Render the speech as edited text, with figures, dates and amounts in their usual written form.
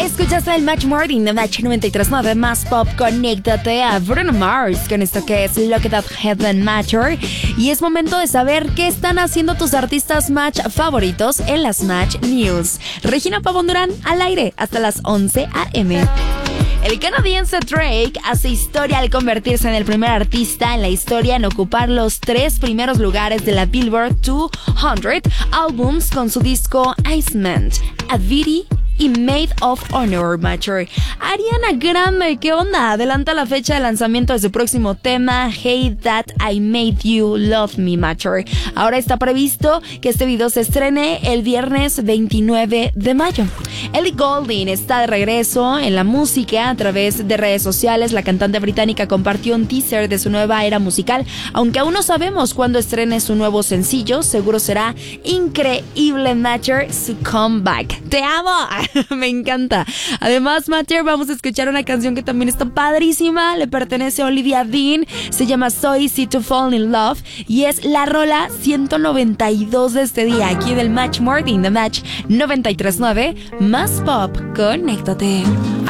Escuchaste el Match Morning de Match 93.9 Más Pop. Conéctate a Bruno Mars con esto que es Look That Heaven Matter. Y es momento de saber qué están haciendo tus artistas Match favoritos en las Match News. Regina Pavón Durán al aire hasta las 11 a.m. El canadiense Drake hace historia al convertirse en el primer artista en la historia en ocupar los 3 primeros lugares de la Billboard 200 Albums con su disco Iceman, Avicii y Made of Honor Matter. Ariana Grande, ¿qué onda? Adelanta la fecha de lanzamiento de su próximo tema, Hey That I Made You Love Me Matter. Ahora está previsto que este video se estrene el viernes 29 de mayo. Ellie Goulding está de regreso en la música a través de redes sociales. La cantante británica compartió un teaser de su nueva era musical. Aunque aún no sabemos cuándo estrene su nuevo sencillo, seguro será increíble Matter, su comeback. ¡Te amo! Me encanta. Además, Matter, vamos a escuchar una canción que también está padrísima. Le pertenece a Olivia Dean. Se llama So Easy to Fall in Love y es la rola 192 de este día aquí del Match Morning de Match 93.9 Más Pop. Conéctate.